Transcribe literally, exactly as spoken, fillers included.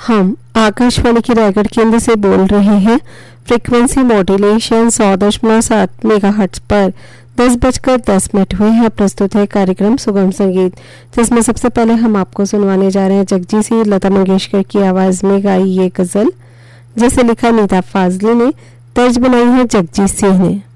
हम आकाशवाणी की रायगढ़ केंद्र से बोल रहे हैं। फ्रीक्वेंसी मॉड्यूलेशन सौ दशमलव सात मेगाहर्ट्ज पर दस बजकर दस मिनट हुए हैं। प्रस्तुत है कार्यक्रम सुगम संगीत, जिसमें सबसे पहले हम आपको सुनवाने जा रहे हैं जगजीत लता मंगेशकर की आवाज में गाई ये गजल, जिसे लिखा नीता फाजली ने, तर्ज बनाई है जगजीत सिंह ने।